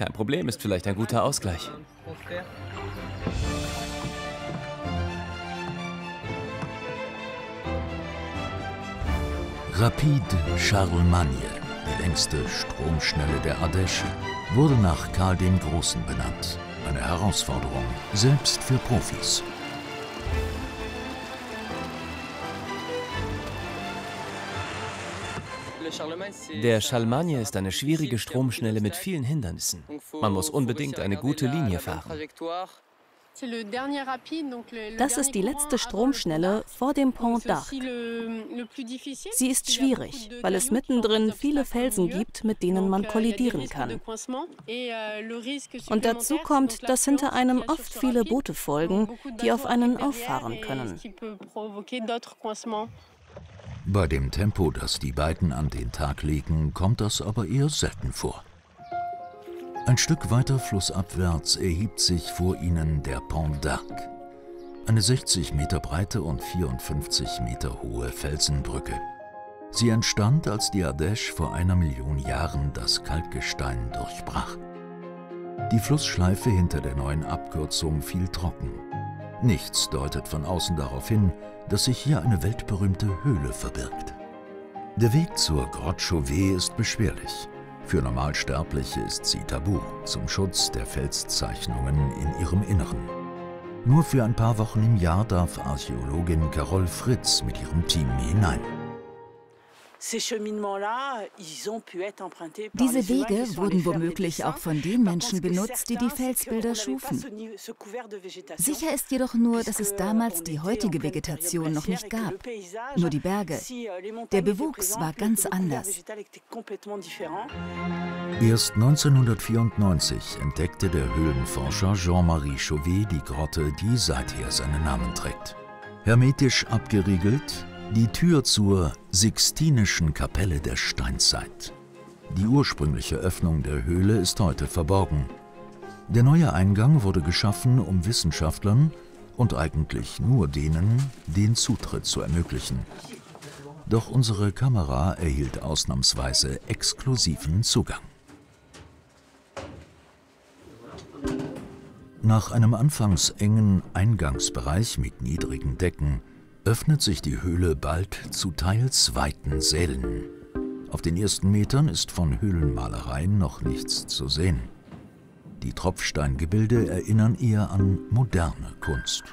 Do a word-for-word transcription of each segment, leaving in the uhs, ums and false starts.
Kein Problem, ist vielleicht ein guter Ausgleich. Rapide Charlemagne, die längste Stromschnelle der Ardèche, wurde nach Karl dem Großen benannt. Eine Herausforderung, selbst für Profis. Der Charlemagne ist eine schwierige Stromschnelle mit vielen Hindernissen. Man muss unbedingt eine gute Linie fahren. Das ist die letzte Stromschnelle vor dem Pont d'Arc. Sie ist schwierig, weil es mittendrin viele Felsen gibt, mit denen man kollidieren kann. Und dazu kommt, dass hinter einem oft viele Boote folgen, die auf einen auffahren können. Bei dem Tempo, das die beiden an den Tag legen, kommt das aber eher selten vor. Ein Stück weiter flussabwärts erhebt sich vor ihnen der Pont d'Arc. Eine sechzig Meter breite und vierundfünfzig Meter hohe Felsenbrücke. Sie entstand, als die Ardèche vor einer Million Jahren das Kalkgestein durchbrach. Die Flussschleife hinter der neuen Abkürzung fiel trocken. Nichts deutet von außen darauf hin, dass sich hier eine weltberühmte Höhle verbirgt. Der Weg zur Grotte Chauvet ist beschwerlich. Für Normalsterbliche ist sie tabu, zum Schutz der Felszeichnungen in ihrem Inneren. Nur für ein paar Wochen im Jahr darf Archäologin Carole Fritz mit ihrem Team hinein. Diese Wege wurden womöglich auch von den Menschen benutzt, die die Felsbilder schufen. Sicher ist jedoch nur, dass es damals die heutige Vegetation noch nicht gab. Nur die Berge. Der Bewuchs war ganz anders. Erst neunzehnhundertvierundneunzig entdeckte der Höhlenforscher Jean-Marie Chauvet die Grotte, die seither seinen Namen trägt. Hermetisch abgeriegelt, die Tür zur Sixtinischen Kapelle der Steinzeit. Die ursprüngliche Öffnung der Höhle ist heute verborgen. Der neue Eingang wurde geschaffen, um Wissenschaftlern und eigentlich nur denen den Zutritt zu ermöglichen. Doch unsere Kamera erhielt ausnahmsweise exklusiven Zugang. Nach einem anfangs engen Eingangsbereich mit niedrigen Decken öffnet sich die Höhle bald zu teils weiten Sälen. Auf den ersten Metern ist von Höhlenmalereien noch nichts zu sehen. Die Tropfsteingebilde erinnern eher an moderne Kunst.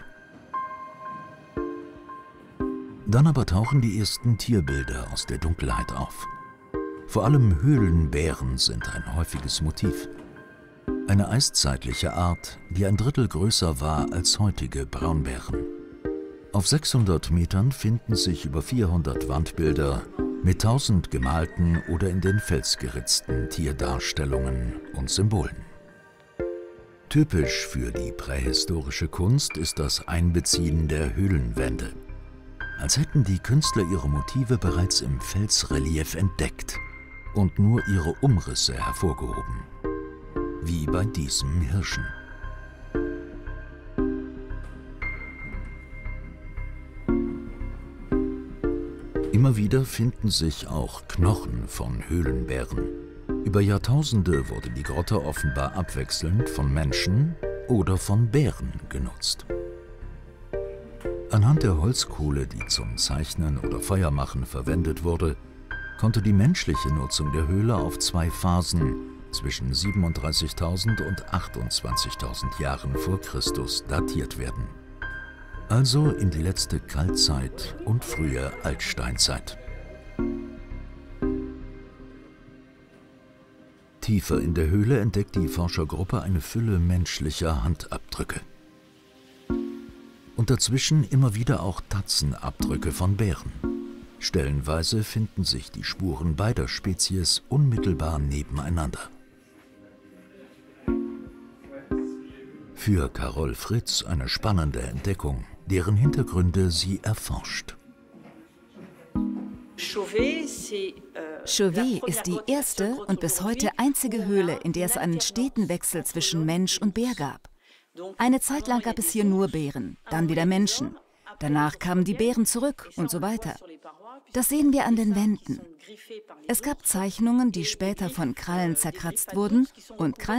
Dann aber tauchen die ersten Tierbilder aus der Dunkelheit auf. Vor allem Höhlenbären sind ein häufiges Motiv. Eine eiszeitliche Art, die ein Drittel größer war als heutige Braunbären. Auf sechshundert Metern finden sich über vierhundert Wandbilder mit tausend gemalten oder in den Fels geritzten Tierdarstellungen und Symbolen. Typisch für die prähistorische Kunst ist das Einbeziehen der Höhlenwände. Als hätten die Künstler ihre Motive bereits im Felsrelief entdeckt und nur ihre Umrisse hervorgehoben. Wie bei diesem Hirschen. Immer wieder finden sich auch Knochen von Höhlenbären. Über Jahrtausende wurde die Grotte offenbar abwechselnd von Menschen oder von Bären genutzt. Anhand der Holzkohle, die zum Zeichnen oder Feuermachen verwendet wurde, konnte die menschliche Nutzung der Höhle auf zwei Phasen zwischen siebenunddreißigtausend und achtundzwanzigtausend Jahren vor Christus datiert werden. Also in die letzte Kaltzeit und frühe Altsteinzeit. Tiefer in der Höhle entdeckt die Forschergruppe eine Fülle menschlicher Handabdrücke. Und dazwischen immer wieder auch Tatzenabdrücke von Bären. Stellenweise finden sich die Spuren beider Spezies unmittelbar nebeneinander. Für Carole Fritz eine spannende Entdeckung, deren Hintergründe sie erforscht. Chauvet ist die erste und bis heute einzige Höhle, in der es einen steten Wechsel zwischen Mensch und Bär gab. Eine Zeit lang gab es hier nur Bären, dann wieder Menschen. Danach kamen die Bären zurück und so weiter. Das sehen wir an den Wänden. Es gab Zeichnungen, die später von Krallen zerkratzt wurden und Krallen